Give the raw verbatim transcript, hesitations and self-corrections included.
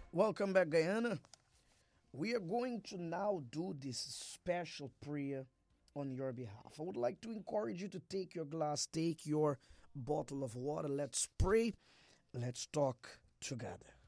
Welcome back, Guyana. We are going to now do this special prayer on your behalf. I would like to encourage you to take your glass, take your bottle of water. Let's pray. Let's talk together.